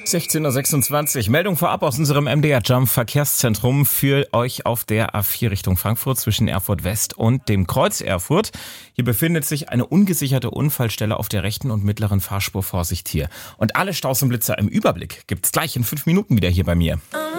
16.26 Uhr. Meldung vorab aus unserem MDR Jump Verkehrszentrum für euch auf der A4 Richtung Frankfurt zwischen Erfurt West und dem Kreuz Erfurt. Hier befindet sich eine ungesicherte Unfallstelle auf der rechten und mittleren Fahrspur. Vorsicht hier. Und alle Staus und Blitzer im Überblick gibt's gleich in 5 Minuten wieder hier bei mir.